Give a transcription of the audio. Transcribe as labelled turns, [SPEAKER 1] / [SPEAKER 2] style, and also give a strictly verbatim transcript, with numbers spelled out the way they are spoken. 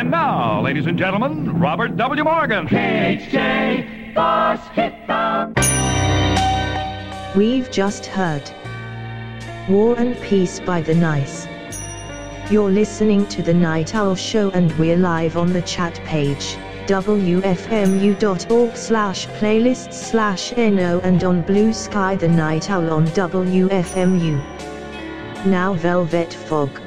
[SPEAKER 1] And now, ladies and gentlemen, Robert W. Morgan.
[SPEAKER 2] K H J, Boss Hit Them.
[SPEAKER 3] We've just heard War and Peace by The Nice. You're listening to The Night Owl Show and we're live on the chat page, W F M U dot org slash playlists slash N O and on Blue Sky The Night Owl on W F M U. Now Velvet Fog.